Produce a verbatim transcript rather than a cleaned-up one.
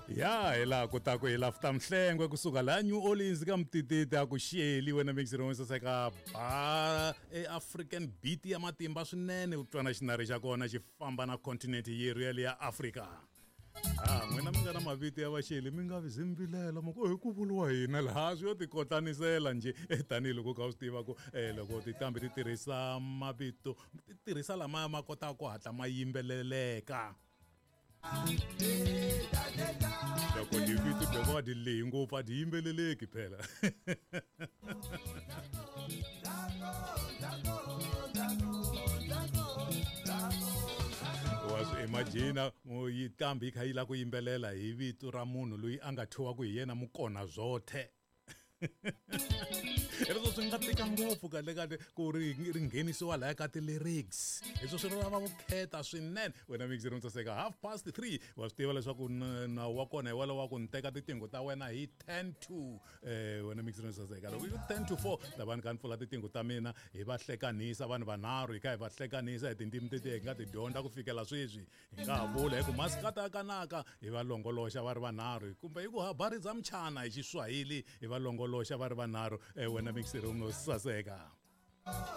ya hela kota ku hela futa mhlengwe kusuka la New Orleans ka mtititi a ku xiyeli wena mixero wo saseka ba eAfrican beat ya matimba swinene u twana xinari xa kona xi famba na continent yeru ya le ya Africa. Ah n'wina mi nga na mavito ya vaxeli mi nga vizimbilela mako hi ku vuliwa hina laha swi yo ti kotlanisela nje tanihiloko ka u swi tiva ku loko tinqambi ti tirhisa mavito ti tirhisa lama ma kotaka ku hatla ma yimbeleleka. Loko di vito doko di lehi ngopfu a di yimbeleleki phela. Imagine yi nqambi kha yi la ku yimbelela hi vito ra munhu loyi a nga thiwa ku hi yena mukona zothe. Leswo swi nga tika ngopfu kahle kahle ku ri ri nghenisiwa laha ka ti-lyrics leswo swi lava vukheta swinene wena mixero ntsaseka half past three wa swi tiva leswaku nawu wa kona hi wala wa ku ni teka tiqingho ta wena hi ten to eh wena mixero ntsaseka loko hi ten to four ta va ni kha ni pfula tiqingho ta mina hi va hlekanisa vanhu vanharhu hi kha hi va hlekanisa hi tindzimi teti hi nga ti dyondza ku fikela sweswi hi nga ha vula hi ku masikata ya kanaka hi va longoloxa va ri vanharhu kumbe hi ku habari za mchana hi Xiswahili hi va longoloxa va ri vanharhu wena mixero no saseka.